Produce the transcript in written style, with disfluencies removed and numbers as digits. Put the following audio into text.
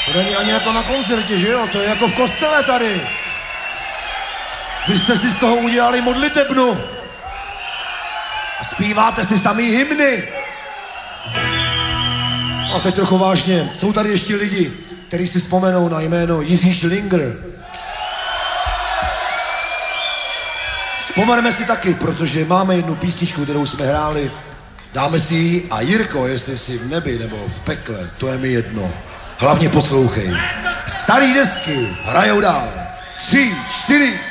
To není ani jako na koncertě, že jo? To je jako v kostele tady. Vy jste si z toho udělali modlitebnu. A zpíváte si samý hymny. A teď trochu vážně. Jsou tady ještě lidi, kteří si vzpomenou na jméno Jiří Schlinger. Vzpomeneme si taky, protože máme jednu písničku, kterou jsme hráli. Dáme si ji a Jirko, jestli jsi v nebi nebo v pekle, to je mi jedno. Hlavně poslouchej. Starý desky hrajou dál. 3, 4...